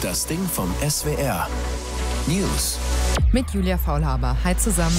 Das Ding vom SWR. News. Mit Julia Faulhaber. Hi zusammen.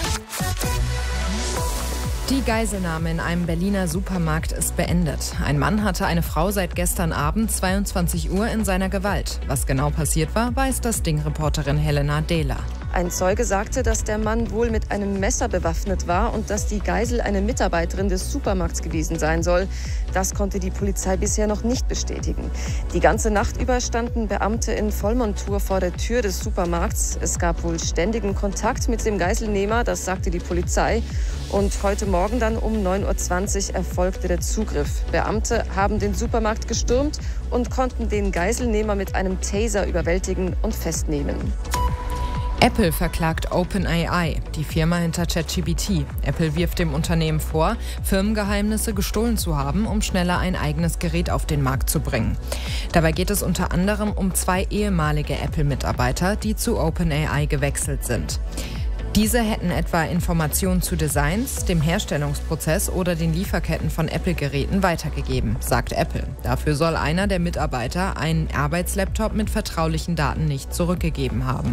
Die Geiselnahme in einem Berliner Supermarkt ist beendet. Ein Mann hatte eine Frau seit gestern Abend 22 Uhr in seiner Gewalt. Was genau passiert war, weiß das Ding-Reporterin Helena Dehler. Ein Zeuge sagte, dass der Mann wohl mit einem Messer bewaffnet war und dass die Geisel eine Mitarbeiterin des Supermarkts gewesen sein soll. Das konnte die Polizei bisher noch nicht bestätigen. Die ganze Nacht über standen Beamte in Vollmontur vor der Tür des Supermarkts. Es gab wohl ständigen Kontakt mit dem Geiselnehmer, das sagte die Polizei. Und heute Morgen dann um 9:20 Uhr erfolgte der Zugriff. Beamte haben den Supermarkt gestürmt und konnten den Geiselnehmer mit einem Taser überwältigen und festnehmen. Apple verklagt OpenAI, die Firma hinter ChatGPT. Apple wirft dem Unternehmen vor, Firmengeheimnisse gestohlen zu haben, um schneller ein eigenes Gerät auf den Markt zu bringen. Dabei geht es unter anderem um 2 ehemalige Apple-Mitarbeiter, die zu OpenAI gewechselt sind. Diese hätten etwa Informationen zu Designs, dem Herstellungsprozess oder den Lieferketten von Apple-Geräten weitergegeben, sagt Apple. Dafür soll einer der Mitarbeiter einen Arbeitslaptop mit vertraulichen Daten nicht zurückgegeben haben.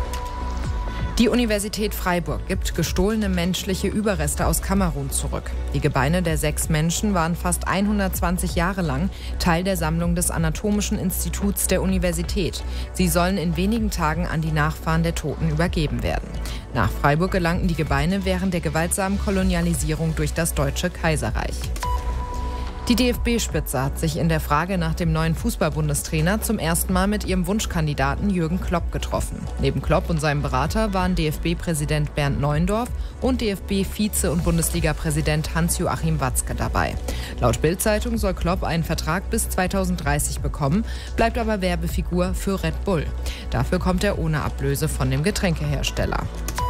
Die Universität Freiburg gibt gestohlene menschliche Überreste aus Kamerun zurück. Die Gebeine der 6 Menschen waren fast 120 Jahre lang Teil der Sammlung des Anatomischen Instituts der Universität. Sie sollen in wenigen Tagen an die Nachfahren der Toten übergeben werden. Nach Freiburg gelangten die Gebeine während der gewaltsamen Kolonialisierung durch das Deutsche Kaiserreich. Die DFB-Spitze hat sich in der Frage nach dem neuen Fußball-Bundestrainer zum ersten Mal mit ihrem Wunschkandidaten Jürgen Klopp getroffen. Neben Klopp und seinem Berater waren DFB-Präsident Bernd Neuendorf und DFB-Vize- und Bundesliga-Präsident Hans-Joachim Watzke dabei. Laut Bild-Zeitung soll Klopp einen Vertrag bis 2030 bekommen, bleibt aber Werbefigur für Red Bull. Dafür kommt er ohne Ablöse von dem Getränkehersteller.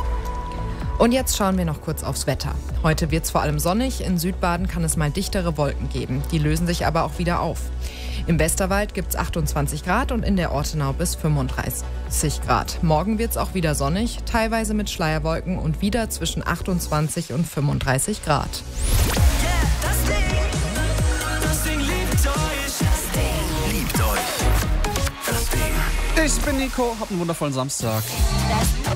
Und jetzt schauen wir noch kurz aufs Wetter. Heute wird es vor allem sonnig, in Südbaden kann es mal dichtere Wolken geben. Die lösen sich aber auch wieder auf. Im Westerwald gibt es 28 Grad und in der Ortenau bis 35 Grad. Morgen wird es auch wieder sonnig, teilweise mit Schleierwolken und wieder zwischen 28 und 35 Grad. Das Ding liebt euch. Das Ding liebt euch. Das Ding. Ich bin Nico, hab einen wundervollen Samstag. Das